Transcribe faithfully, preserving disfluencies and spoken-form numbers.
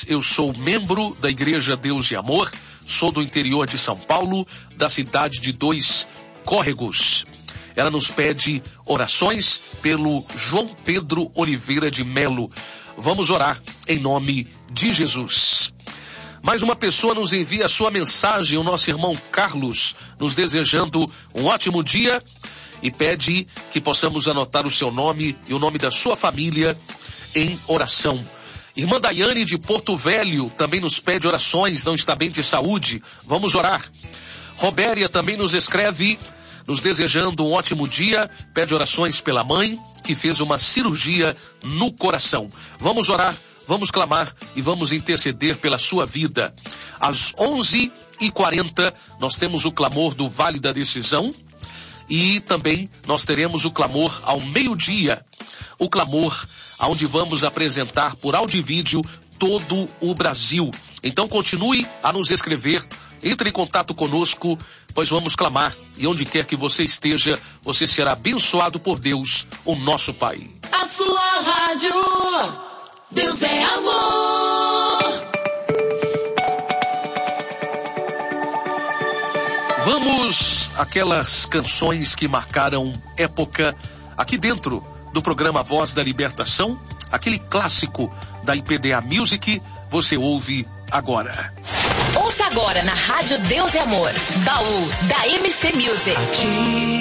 eu sou membro da Igreja Deus e Amor, sou do interior de São Paulo, da cidade de Dois Córregos. Ela nos pede orações pelo João Pedro Oliveira de Melo. Vamos orar em nome de Jesus. Mais uma pessoa nos envia a sua mensagem, o nosso irmão Carlos, nos desejando um ótimo dia e pede que possamos anotar o seu nome e o nome da sua família em oração. Irmã Daiane de Porto Velho também nos pede orações, não está bem de saúde. Vamos orar. Robéria também nos escreve, nos desejando um ótimo dia, pede orações pela mãe, que fez uma cirurgia no coração. Vamos orar, vamos clamar e vamos interceder pela sua vida. Às onze e quarenta, nós temos o clamor do Vale da Decisão e também nós teremos o clamor ao meio-dia, o clamor onde vamos apresentar por áudio e vídeo todo o Brasil. Então continue a nos escrever, entre em contato conosco, pois vamos clamar e onde quer que você esteja, você será abençoado por Deus, o nosso Pai. A sua rádio, Deus é amor. Vamos àquelas canções que marcaram época aqui dentro do programa Voz da Libertação, aquele clássico da I P D A Music, você ouve agora. Ouça agora na Rádio Deus e Amor, baú da M C Music.